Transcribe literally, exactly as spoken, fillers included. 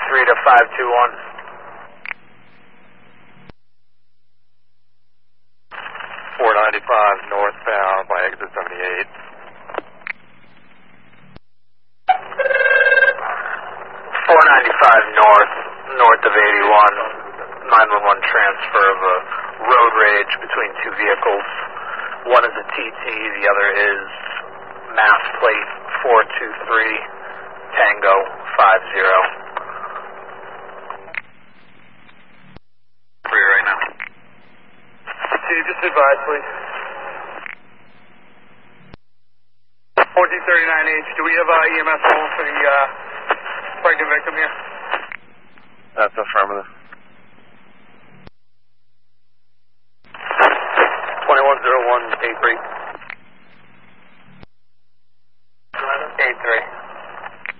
three to five two one. four ninety-five northbound by exit seventy-eight. four ninety-five north, north of eighty-one. nine one one transfer of a road rage between two vehicles. One is a T T, the other is mass plate four two three Tango five zero. For you right now. Can you just advise, please? fourteen thirty-nine H, do we have uh, E M S home for the uh, pregnant victim here? That's affirmative.